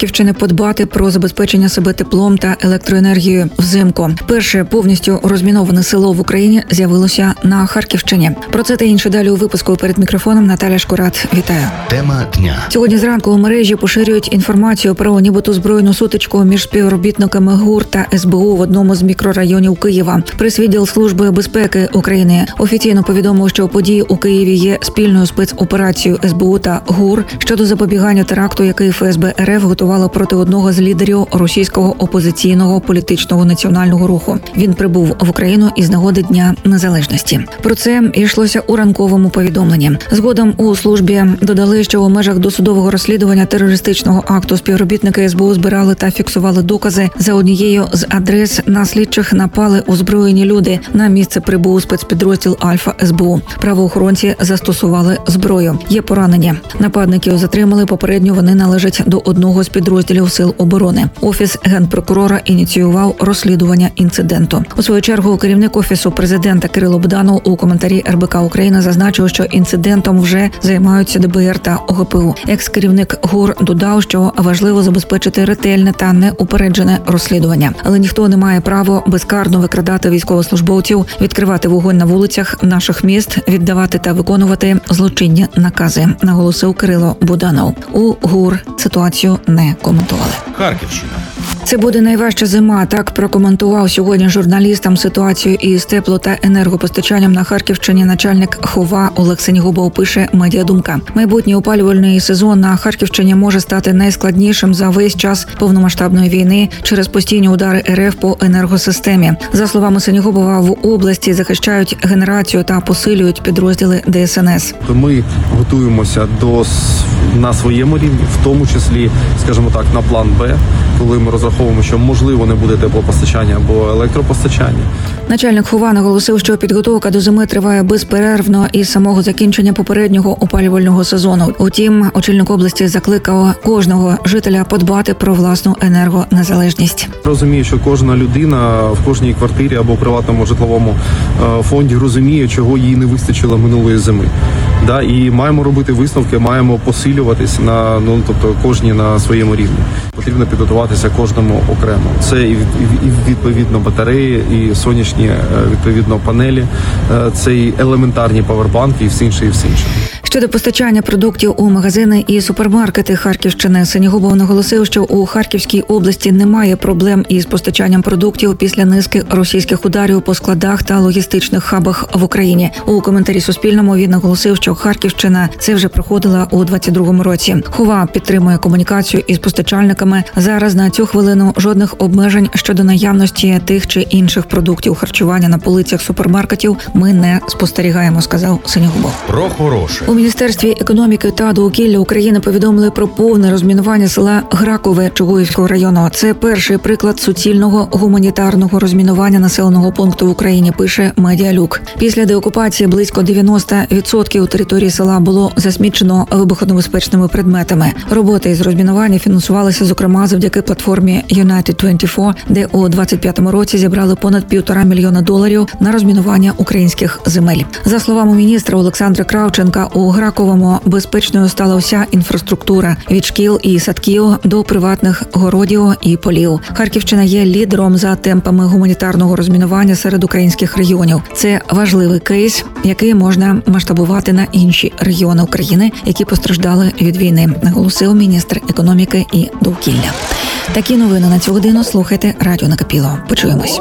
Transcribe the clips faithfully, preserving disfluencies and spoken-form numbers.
Харківщини подбати про забезпечення себе теплом та електроенергією взимку. Перше повністю розміноване село в Україні з'явилося на Харківщині. Про це та інше далі у випуску. Перед мікрофоном Наталя Шкурат. Вітаю. Тема дня. Сьогодні зранку у мережі поширюють інформацію про нібито збройну сутичку між співробітниками ГУР та ес бе у в одному з мікрорайонів Києва. Прес-відділ Служби безпеки України офіційно повідомив, що події у Києві є спільною спецоперацією ес бе у та ГУР щодо запобігання теракту, який еф ес бе ер еф готувало проти одного з лідерів російського опозиційного політичного національного руху. Він прибув в Україну із нагоди Дня Незалежності. Про це йшлося у ранковому повідомленні. Згодом у службі додали, що у межах досудового розслідування терористичного акту співробітники ес бе у збирали та фіксували докази. За однією з адрес на слідчих напали озброєні люди. На місце прибув спецпідрозділ Альфа ес бе у. Правоохоронці застосували зброю. Є поранені. Нападників затримали. Попередньо вони належать до одного з підрозділів Сил оборони. Офіс генпрокурора ініціював розслідування інциденту. У свою чергу керівник Офісу президента Кирило Буданов у коментарі ер бе ка Україна зазначив, що інцидентом вже займаються де бе ер та о ге пе у. Екс-керівник ГУР додав, що важливо забезпечити ретельне та неупереджене розслідування. Але ніхто не має права безкарно викрадати військовослужбовців, відкривати вогонь на вулицях наших міст, віддавати та виконувати злочинні накази, наголосив Кирило Буданов. У ГУР ситуацію не коментували. Харківщина. Це буде найважча зима. Так прокоментував сьогодні журналістам ситуацію із тепло- та енергопостачанням на Харківщині начальник ХОВА Олег Сенігубов, пише «Медіадумка». Майбутній опалювальний сезон на Харківщині може стати найскладнішим за весь час повномасштабної війни через постійні удари ер еф по енергосистемі. За словами Сенігубова, в області захищають генерацію та посилюють підрозділи де ес ен ес. Ми готуємося до на своєму рівні, в тому числі, скажімо так, на план Б, коли ми розраховуємо, що можливо не буде теплопостачання або електропостачання. Начальник ХОВА наголосив, що підготовка до зими триває безперервно із самого закінчення попереднього опалювального сезону. Утім, очільник області закликав кожного жителя подбати про власну енергонезалежність. Розумію, що кожна людина в кожній квартирі або приватному житловому фонді розуміє, чого їй не вистачило минулої зими. Да, і маємо робити висновки, маємо посилюватись на ну тобто кожні на своєму рівні. Потрібно підготуватися кожному окремо. Це і, і, і відповідно батареї, і сонячні відповідно панелі, це і елементарні павербанки, і все інше, і все інше. Щодо постачання продуктів у магазини і супермаркети Харківщини, Сенігубов наголосив, що у Харківській області немає проблем із постачанням продуктів після низки російських ударів по складах та логістичних хабах в Україні. У коментарі Суспільному він наголосив, що Харківщина це вже проходила у двадцять другому році. ХОВА підтримує комунікацію із постачальниками. Зараз на цю хвилину жодних обмежень щодо наявності тих чи інших продуктів харчування на полицях супермаркетів ми не спостерігаємо, сказав Сенігубов. Про хороше. У Міністерстві економіки та довкілля України повідомили про повне розмінування села Гракове Чугуївського району. Це перший приклад суцільного гуманітарного розмінування населеного пункту в Україні, пише Медіалюк. Після деокупації близько дев'яносто відсотків території села було засмічено вибухонебезпечними предметами. Роботи із розмінування фінансувалися, зокрема, завдяки платформі Юнайтед двадцять чотири, де у двадцять п'ятому році зібрали понад півтора мільйона доларів на розмінування українських земель. За словами міністра Олександра Кравченка, у Граковому безпечною стала вся інфраструктура – від шкіл і садків до приватних городів і полів. Харківщина є лідером за темпами гуманітарного розмінування серед українських регіонів. Це важливий кейс, який можна масштабувати на інші регіони України, які постраждали від війни, наголосив міністр економіки і довкілля. Такі новини на цю годину слухайте Радіо Накипіло. Почуємось.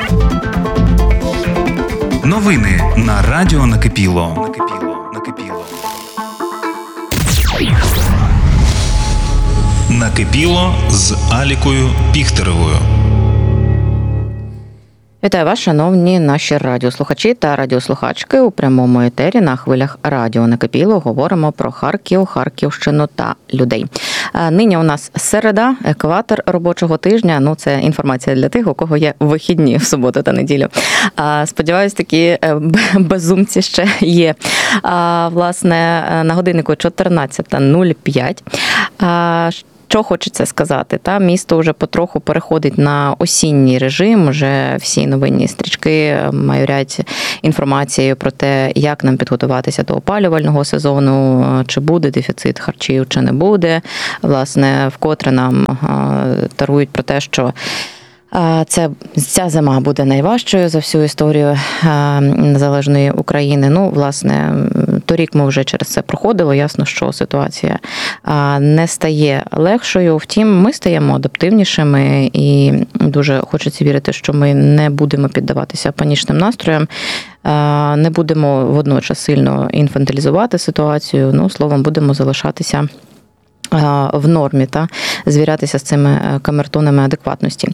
Новини на Радіо Накипіло. Накипіло з Алікою Піхтеревою. Вітаю вас, шановні наші радіослухачі та радіослухачки. У прямому етері на хвилях Радіо Накипіло говоримо про Харків, Харківщину та людей. Нині у нас середа, екватор робочого тижня. Ну, це інформація для тих, у кого є вихідні в суботу та неділю. Сподіваюсь, такі безумці ще є. Власне, на годиннику чотирнадцята нуль п'ять. Що хочеться сказати? Та місто вже потроху переходить на осінній режим. Вже всі новинні стрічки майорять інформацією про те, як нам підготуватися до опалювального сезону, чи буде дефіцит харчів, чи не буде. Власне, вкотре нам тарують про те, що Це, ця зима буде найважчою за всю історію незалежної України. Ну, власне, торік ми вже через це проходили. Ясно, що ситуація не стає легшою. Втім, ми стаємо адаптивнішими і дуже хочеться вірити, що ми не будемо піддаватися панічним настроям, не будемо водночас сильно інфантилізувати ситуацію. Ну, словом, будемо залишатися в нормі та звірятися з цими камертонами адекватності.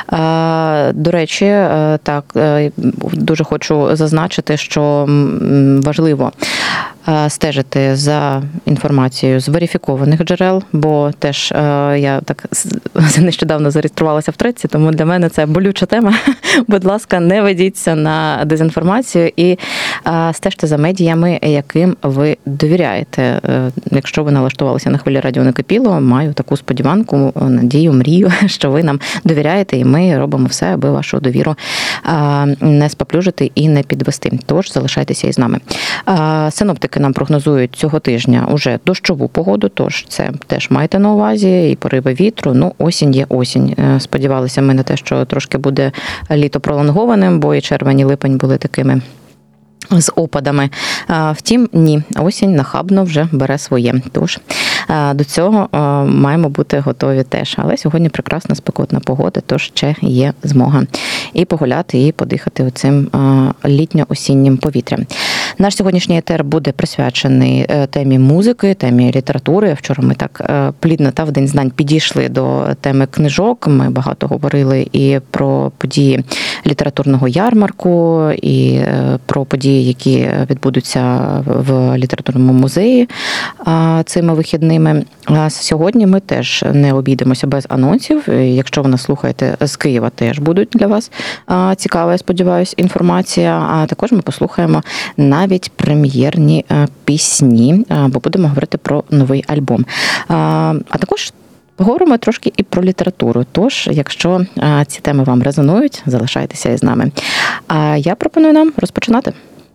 До речі, так, дуже хочу зазначити, що важливо стежити за інформацією з верифікованих джерел, бо теж я так нещодавно зареєструвалася в Треці, тому для мене це болюча тема. Будь ласка, не ведіться на дезінформацію і стежте за медіями, яким ви довіряєте. Якщо ви налаштувалися на хвилі радіо Накипіло, маю таку сподіванку, надію, мрію, що ви нам довіряєте, і ми робимо все, аби вашу довіру не споплюжити і не підвести. Тож залишайтеся із нами. Синоптики нам прогнозують цього тижня уже дощову погоду, тож це теж майте на увазі, і пориви вітру. Ну, осінь є осінь. Сподівалися ми на те, що трошки буде літо пролонгованим, бо і червень, і липень були такими з опадами. Втім, ні, осінь нахабно вже бере своє. Тож до цього маємо бути готові теж. Але сьогодні прекрасна спекотна погода, тож ще є змога і погуляти, і подихати оцим літньо-осіннім повітрям. Наш сьогоднішній етер буде присвячений темі музики, темі літератури. Вчора ми так плідно та в День знань підійшли до теми книжок. Ми багато говорили і про події літературного ярмарку, і про події, які відбудуться в літературному музеї цими вихідними. Сьогодні ми теж не обійдемося без анонсів. Якщо ви нас слухаєте з Києва, теж будуть для вас цікава, я сподіваюся, інформація. А також ми послухаємо навіть прем'єрні пісні, бо будемо говорити про новий альбом. А також поговоримо трошки і про літературу. Тож, якщо ці теми вам резонують, залишайтеся із нами. А я пропоную нам розпочинати.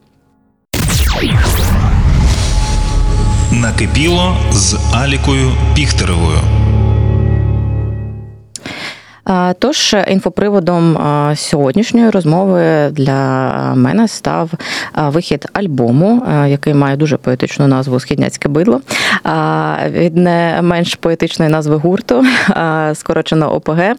Накипіло з Алікою Піхтеревою. Тож, інфоприводом сьогоднішньої розмови для мене став вихід альбому, який має дуже поетичну назву «Східняцьке бидло», від не менш поетичної назви гурту, скорочено О П Г,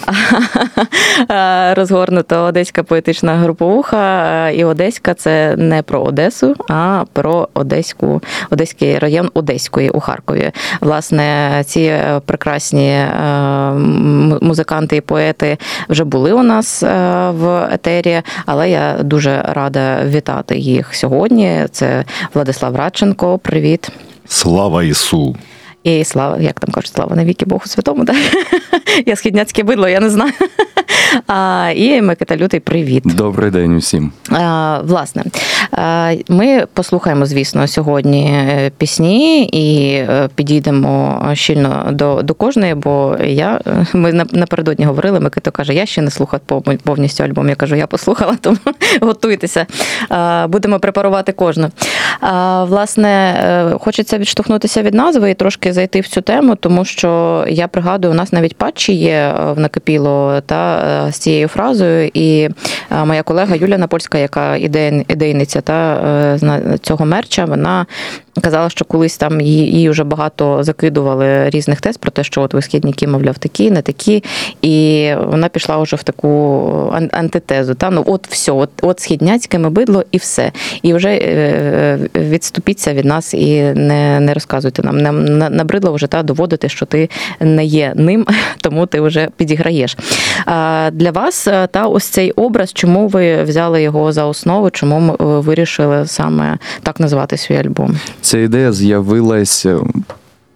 розгорнута одеська поетична груповуха. І одеська – це не про Одесу, а про Одеську, Одеський район Одеської у Харкові. Власне, ці прекрасні музиканти і поети вже були у нас в етері, але я дуже рада вітати їх сьогодні. Це Владислав Радченко. Привіт. Слава Ісу! І слава, як там кажуть, слава навіки Богу Святому, так? Я східняцьке бидло, я не знаю. А, і Микита Лютий, привіт. Добрий день усім. А, власне, ми послухаємо, звісно, сьогодні пісні і підійдемо щільно до, до кожної, бо я, ми напередодні говорили, Микита каже, я ще не слухав повністю альбом. Я кажу, я послухала, тому готуйтеся. Будемо препарувати кожну. А, власне, хочеться відштовхнутися від назви і трошки зайти в цю тему, тому що я пригадую, у нас навіть патчі є в Накипіло та з цією фразою, і моя колега Юлія Напольська, яка ідейниця та цього мерча, вона казала, що колись там її, її вже багато закидували різних тез про те, що от ви східники, мовляв, такі, не такі, і вона пішла вже в таку антитезу. Та? Ну от все, от, от східняцьке ми бидло і все. І вже відступіться від нас і не, не розказуйте нам. Нам набридло вже та, доводити, що ти не є ним, тому ти вже підіграєш. А для вас та ось цей образ, чому ви взяли його за основу, чому ви вирішили саме так назвати свій альбом? Ця ідея з'явилась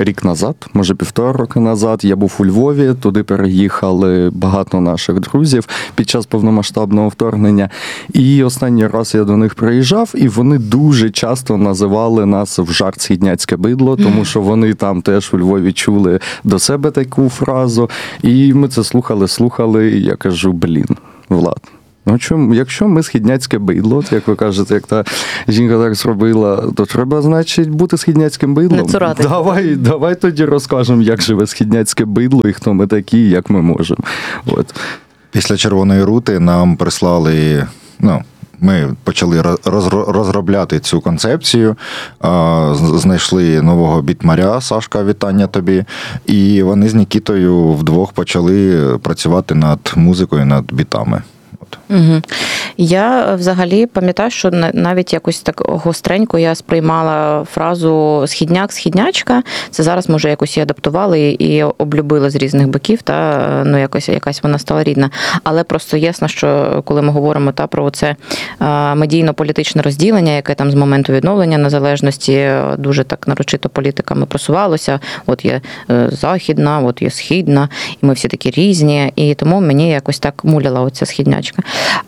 рік назад, може півтора роки назад. Я був у Львові, туди переїхали багато наших друзів під час повномасштабного вторгнення. І останній раз я до них приїжджав, і вони дуже часто називали нас в жарт східняцьке бидло, тому що вони там теж у Львові чули до себе таку фразу. І ми це слухали, слухали, і я кажу, блін, Влад, ну, чому, якщо ми східняцьке бидло, як ви кажете, як та жінка так зробила, то треба, значить, бути східняцьким бидлом. Не цуратися. Давай, давай тоді розкажемо, як живе східняцьке бидло і хто ми такі, як ми можемо. От. Після «Червоної рути» нам прислали, ну, ми почали розробляти цю концепцію, знайшли нового бітмаря, Сашка, вітання тобі, і вони з Нікітою вдвох почали працювати над музикою, над бітами. Угу. Я взагалі пам'ятаю, що навіть якось так гостренько я сприймала фразу «східняк, східнячка». Це зараз, може, якось її адаптували і облюбили з різних боків, та ну якось якась вона стала рідна. Але просто ясно, що коли ми говоримо та про це медійно-політичне розділення, яке там з моменту відновлення незалежності дуже так нарочито політиками просувалося. От є західна, от є східна, і ми всі такі різні. І тому мені якось так муляла оця східнячка.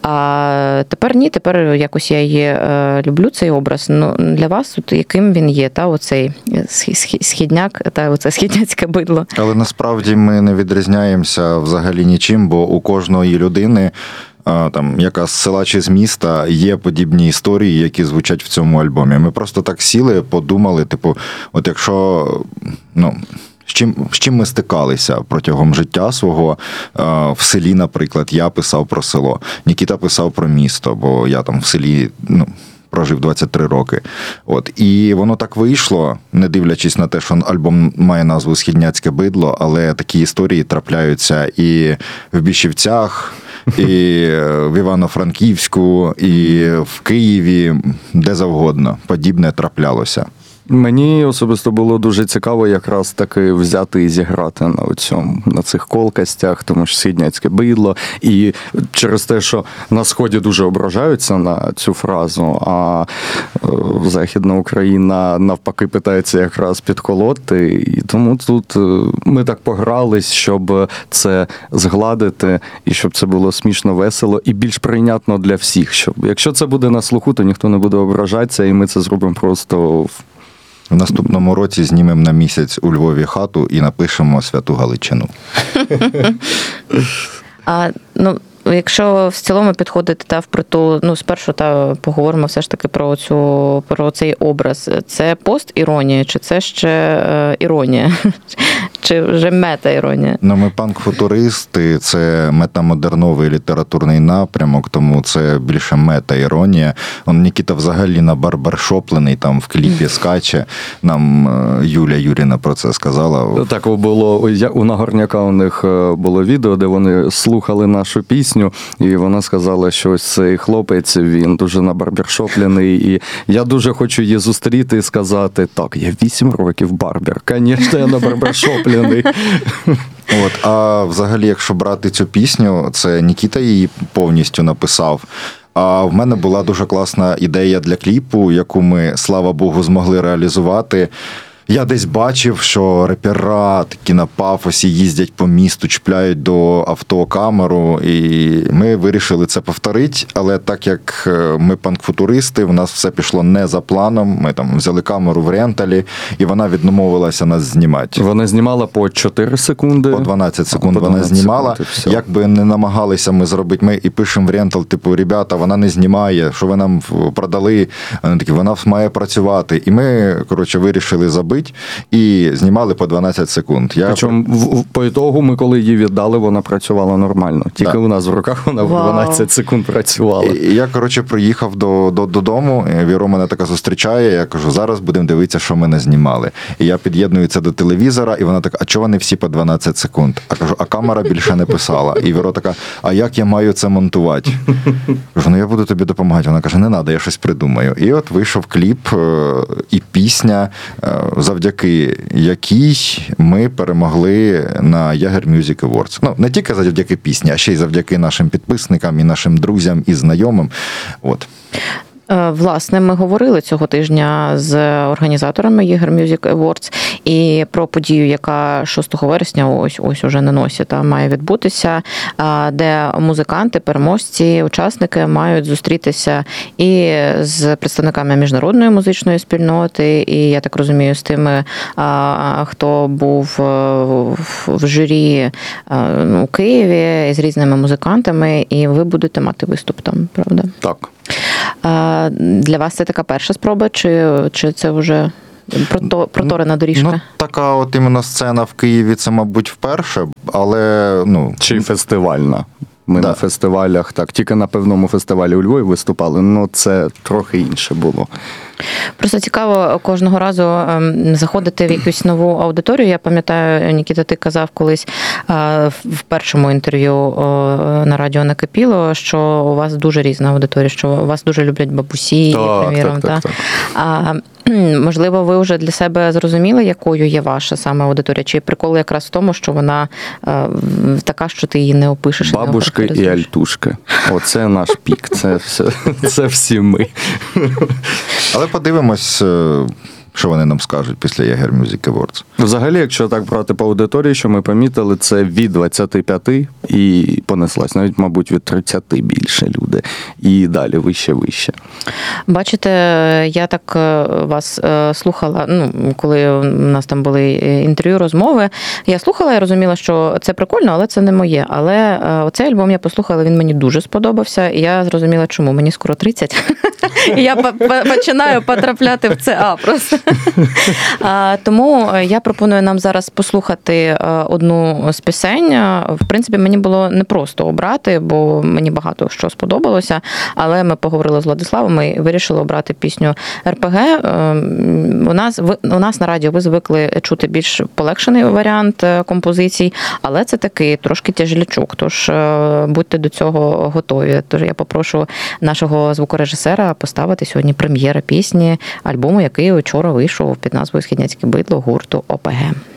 А тепер ні, тепер якось я її е, люблю, цей образ. Ну, для вас, от, яким він є, та оцей східняк, та оце східняцьке бидло? Але насправді ми не відрізняємося взагалі нічим, бо у кожної людини, там, яка з села чи з міста, є подібні історії, які звучать в цьому альбомі. Ми просто так сіли, подумали, типу, от якщо, ну, З чим, з чим ми стикалися протягом життя свого. В селі, наприклад, я писав про село, Нікіта писав про місто, бо я там в селі, ну, прожив двадцять три роки. От. І воно так вийшло, не дивлячись на те, що альбом має назву «Східняцьке бидло», але такі історії трапляються і в Бішівцях, і в Івано-Франківську, і в Києві, де завгодно. Подібне траплялося. Мені особисто було дуже цікаво якраз таки взяти і зіграти на цьому, на цих колкостях, тому що східняцьке бидло. І через те, що на Сході дуже ображаються на цю фразу, а Західна Україна навпаки питається якраз підколоти. І тому тут ми так погрались, щоб це згладити, і щоб це було смішно, весело і більш прийнятно для всіх. Щоб, якщо це буде на слуху, то ніхто не буде ображатися, і ми це зробимо просто в В наступному році знімемо на місяць у Львові хату і напишемо «Святу Галичину». А, ну, якщо в цілому підходити та впритул, ну, спершу та поговоримо все ж таки про цю про цей образ. Це пост-іронія, чи це ще е, іронія? Чи вже мета-іронія? Ну, ми панк-футуристи, це метамодерновий літературний напрямок, тому це більше мета-іронія. Он Нікіта взагалі на барбершоплений, там в кліпі скаче. Нам Юля Юріна про це сказала. Так було, у Нагорняка у них було відео, де вони слухали нашу пісню, і вона сказала, що ось цей хлопець, він дуже на барбершоплений, і я дуже хочу її зустріти і сказати, так, я вісім років барбер, звісно, я на барбершоплений. От, а взагалі, якщо брати цю пісню, це Нікіта її повністю написав. А в мене була дуже класна ідея для кліпу, яку ми, слава Богу, змогли реалізувати. Я десь бачив, що репера такі на пафосі їздять по місту, чіпляють до авто камеру, і ми вирішили це повторити, але так як ми панк-футуристи, в нас все пішло не за планом, ми там взяли камеру в ренталі, і вона відмовилася нас знімати. Вона знімала по чотири секунди? По дванадцять секунд по дванадцять вона знімала. Секунд, як би не намагалися ми зробити, ми і пишемо в рентал, типу, ребята, вона не знімає, що ви нам продали, вони такі, вона має працювати. І ми, коротше, вирішили забити, і знімали по дванадцять секунд. Я... Причому в, по ітогу ми, коли її віддали, вона працювала нормально. Тільки да. У нас в руках вона Вау. дванадцять секунд працювала. І я, коротше, приїхав до, до, додому, Віро мене така зустрічає, я кажу, зараз будемо дивитися, що ми не знімали. І я під'єдную це до телевізора, і вона така, а чого вони всі по дванадцять секунд? А кажу, а камера більше не писала. І Віро така, а як я маю це монтувати? Кажу, ну я буду тобі допомагати. Вона каже, не треба, я щось придумаю. І от вийшов кліп і пісня, завдяки якій ми перемогли на Ягер Music Awards. Ну, не тільки завдяки пісні, а ще й завдяки нашим підписникам і нашим друзям і знайомим. От. Власне, ми говорили цього тижня з організаторами ігор Music Awards і про подію, яка шостого вересня, ось ось уже на носі, та має відбутися, де музиканти, переможці, учасники мають зустрітися і з представниками міжнародної музичної спільноти, і, я так розумію, з тими, хто був в журі у Києві, і з різними музикантами, і ви будете мати виступ там, правда? Так. Для вас це така перша спроба, чи, чи це вже проторена доріжка? Ну, така от іменно сцена в Києві, це, мабуть, вперше, але, ну... Чи фестивальна. Ми да. на фестивалях, так, тільки на певному фестивалі у Львові виступали, ну це трохи інше було. Просто цікаво кожного разу заходити в якусь нову аудиторію. Я пам'ятаю, Нікіта, ти казав колись в першому інтерв'ю на радіо «Накипіло», що у вас дуже різна аудиторія, що вас дуже люблять бабусі, так, приміром. Так, так, та. так. А, можливо, ви вже для себе зрозуміли, якою є ваша саме аудиторія? Чи прикол якраз в тому, що вона така, що ти її не опишеш? Бабушки і альтушки. Оце наш пік. Це, все, це всі ми. Але подивимось, що вони нам скажуть після ігор Music Awards. Взагалі, якщо так брати по аудиторії, що ми помітили, це від двадцяти п'яти і понеслась, навіть, мабуть, від тридцяти більше люди. І далі вище-вище. Бачите, я так вас слухала, ну, коли у нас там були інтерв'ю, розмови, я слухала і розуміла, що це прикольно, але це не моє. Але оцей альбом я послухала, він мені дуже сподобався, і я зрозуміла, чому. Мені скоро тридцять. І я починаю потрапляти в це А просто. Тому я пропоную нам зараз послухати одну з пісень. В принципі, мені було непросто обрати, бо мені багато що сподобалося, але ми поговорили з Владиславом і вирішили обрати пісню ер пе ге. У нас, у нас на радіо ви звикли чути більш полегшений варіант композицій, але це такий трошки тяжелячок, тож будьте до цього готові. Тож я попрошу нашого звукорежисера поставити сьогодні прем'єра пісні альбому, який вчора вийшов під назвою «Східняцьке бидло» гурту о пе ге.